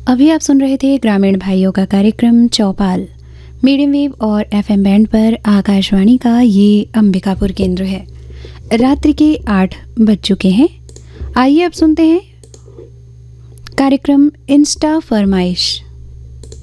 अभी आप सुन रहे थे ग्रामीण भाइयों का कार्यक्रम चौपाल। मीडियम वेव और एफएम बैंड पर आकाशवाणी का ये अंबिकापुर केंद्र है। रात्रि के 8 बज चुके हैं। आइए अब सुनते हैं कार्यक्रम इंस्टा फरमाइश।